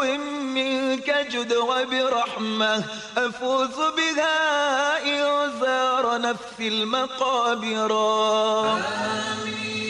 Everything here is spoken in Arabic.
منك جد وبرحمة أفوز بها إن زار نفسي المقابر. آمين